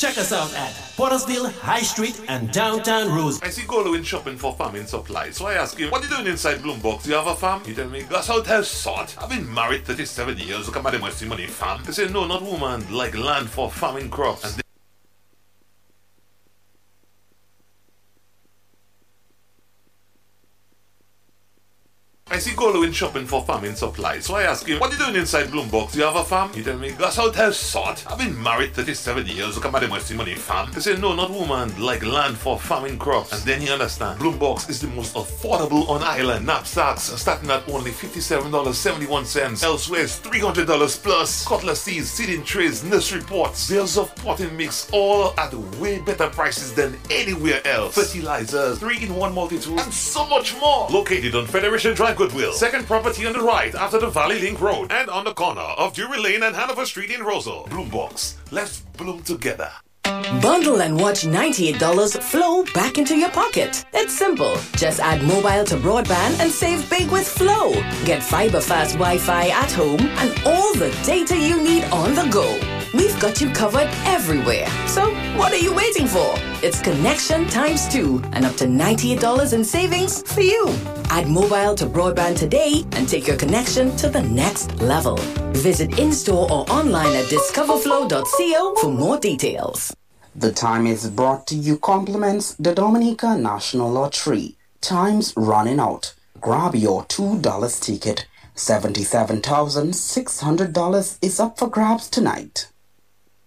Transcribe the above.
Check us out at Pottersville, High Street, and downtown Rose. I see Golo in shopping for farming supplies, so I ask him, what are you doing inside Bloombox? Do you have a farm? He tell me, Gus out have sort. I've been married 37 years, look at my must money farm. They say, no, not woman, like land for farming crops. And I see Golo in shopping for farming supplies, so I ask him, what are you doing inside Bloombox? Do you have a farm? He tell me, Gus out have sort. I've been married 37 years, look at my must money farm. They say, no, not woman, like land for farming crops. And then he understand, Bloombox is the most affordable on island. Knapsacks starting at only $57.71. Elsewhere is $300 plus. Cutlass seeds, seeding trays, nursery pots, bales of potting mix, all at way better prices than anywhere else. Fertilizers, 3-in-1 multi-tools, and so much more. Located on Federation Drive, Goodwill. Second property on the right after the Valley Link Road and on the corner of Drury Lane and Hanover Street in Rosal. Bloombox. Let's bloom together. Bundle and watch $98 flow back into your pocket. It's simple. Just add mobile to broadband and save big with Flow. Get fiber fast Wi-Fi at home and all the data you need on the go. We've got you covered everywhere. So what are you waiting for? It's connection times 2 and up to $98 in savings for you. Add mobile to broadband today and take your connection to the next level. Visit in-store or online at discoverflow.co for more details. The time is brought to you compliments the Dominica National Lottery. Time's running out. Grab your $2 ticket. $77,600 is up for grabs tonight.